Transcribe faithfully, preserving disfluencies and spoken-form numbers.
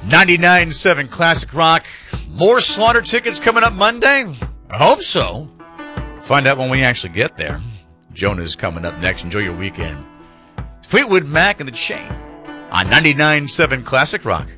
ninety-nine point seven Classic Rock. More Slaughter tickets coming up Monday? I hope so. Find out when we actually get there. Jonah's coming up next. Enjoy your weekend. Fleetwood Mac and the Chain on ninety-nine point seven Classic Rock.